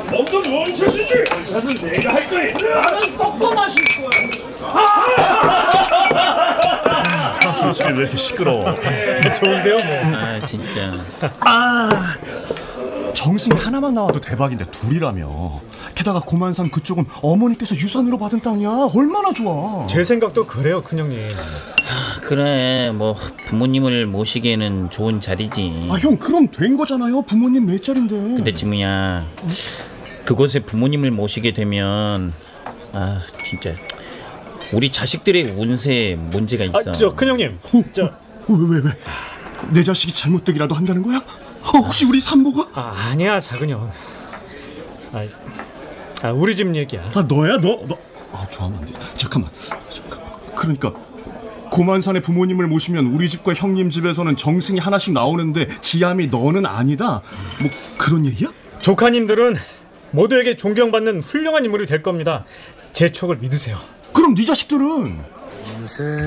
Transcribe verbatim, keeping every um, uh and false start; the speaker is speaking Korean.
너도 원샷이지. 원샷은 내가 할 거야. 나는 꺾어 마실 거야. 술집이 왜 이렇게 시끄러워? 좋은데요 뭐. 아 진짜. 아, 정승이 하나만 나와도 대박인데 둘이라며. 게다가 고만산 그쪽은 어머니께서 유산으로 받은 땅이야. 얼마나 좋아. 제 생각도 그래요, 큰형님. 그래 뭐 부모님을 모시기에는 좋은 자리지. 아, 형 그럼 된 거잖아요. 부모님 몇 자리인데. 근데 지무야, 그곳에 부모님을 모시게 되면 아 진짜 우리 자식들의 운세에 문제가 있어. 아, 저 큰형님. 어, 저 어, 왜, 왜, 왜? 내 자식이 잘못되기라도 한다는 거야? 어, 혹시 우리 산모가? 아, 아니야, 작은형. 아, 아, 우리 집 얘기야. 아, 너야, 너? 너? 아, 좋아하면 안 돼. 잠깐만. 잠깐. 그러니까 고만산의 부모님을 모시면 우리 집과 형님 집에서는 정승이 하나씩 나오는데 지암이 너는 아니다. 뭐 그런 얘기야? 조카님들은 모두에게 존경받는 훌륭한 인물이 될 겁니다. 제 촉을 믿으세요. 그럼 네 자식들은?